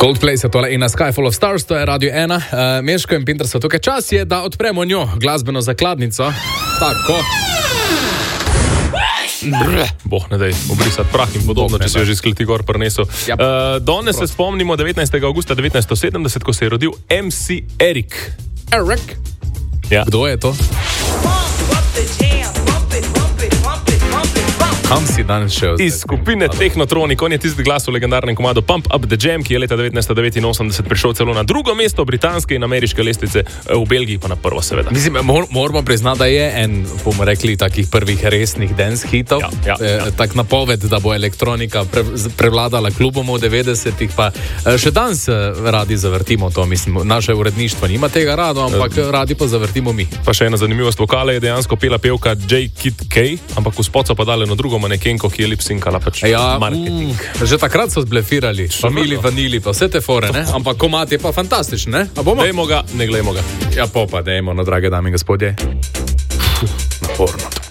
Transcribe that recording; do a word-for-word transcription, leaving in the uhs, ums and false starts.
Coldplay se tole in na Sky Full of Stars, to je Radio ena. Uh, Meško in Pinter so tukaj. Čas je, da odpremo njo, glasbeno zakladnico. Tako. Brr, boh ne dej, obrisati prah in podobno, če si jo že skleti gor prinesel. Yep. Uh, danes se spomnimo devetnajstega avgusta devetnajststo sedemdeset, ko se je rodil em si Erik. Erik? Ja. Kdo je to? Kam si danes šel? Iz skupine Technotronic, on je tisti glas v legendarnem komadu Pump Up the Jam, ki je leta devetnajststo devetinosemdeset prišel celo na drugo mesto britanske in ameriške lestvice, v Belgiji pa na prvo, seveda. Mislim, mor, moramo priznati, da je en, bomo rekli, takih prvih resnih dance hitov. Ja, ja, ja. E, tak napoved, da bo elektronika pre, prevladala klubom v devetdesetih, pa še danes radi zavrtimo to, mislim, naše uredništvo nima tega rado, ampak e, radi pa zavrtimo mi. Pa še ena zanimivost vokale je dejansko pela pevka J. Kid K, ampak v spot so pa dali na drugo manekenko, ki je lipsinkala pač ja, marketing. Mm, že takrat so zblefirali, famili, vanili, pa vse te fore, ne? Ampak komat je pa fantastičen, ne? A bomo? Dejmo ga, ne glejmo ga. Ja, popa, dejmo, no, drage dame in gospodje. Naporno to.